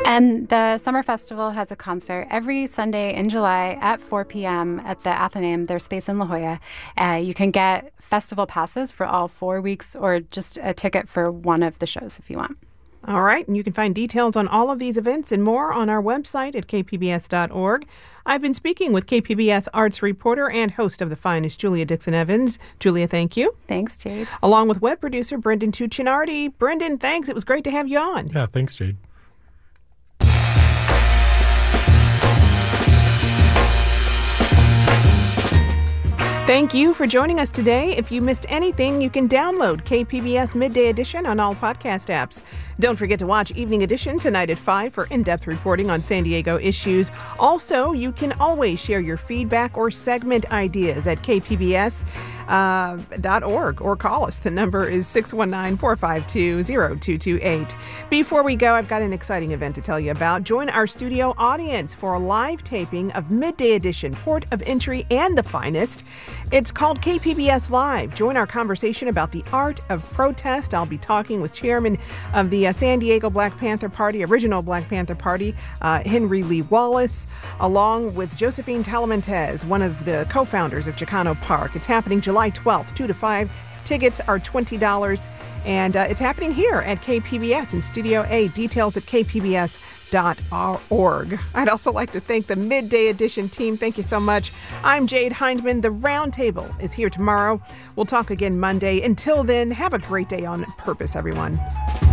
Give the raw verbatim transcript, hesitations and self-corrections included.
And the Summer Festival has a concert every Sunday in July at four p.m. at the Athenaeum, their space in La Jolla. Uh, you can get festival passes for all four weeks or just a ticket for one of the shows if you want. All right, and you can find details on all of these events and more on our website at k p b s dot org. I've been speaking with K P B S arts reporter and host of The Finest, Julia Dixon Evans. Julia, thank you. Thanks, Jade. Along with web producer Brendan Tuccinardi. Brendan, thanks. It was great to have you on. Yeah, thanks, Jade. Thank you for joining us today. If you missed anything, you can download K P B S Midday Edition on all podcast apps. Don't forget to watch Evening Edition tonight at five for in-depth reporting on San Diego issues. Also, you can always share your feedback or segment ideas at k p b s dot org or call us. The number is six one nine, four five two, zero two two eight. Before we go, I've got an exciting event to tell you about. Join our studio audience for a live taping of Midday Edition, Port of Entry, and The Finest. It's called K P B S Live. Join our conversation about the art of protest. I'll be talking with chairman of the uh, San Diego Black Panther Party, original Black Panther Party, uh, Henry Lee Wallace, along with Josephine Talamantes, one of the co-founders of Chicano Park. It's happening July twelfth, two to five. Tickets are twenty dollars, and uh, it's happening here at K P B S in Studio A. Details at k p b s dot org. I'd also like to thank the Midday Edition team. Thank you so much. I'm Jade Hindman. The Roundtable is here tomorrow. We'll talk again Monday. Until then, have a great day on purpose, everyone.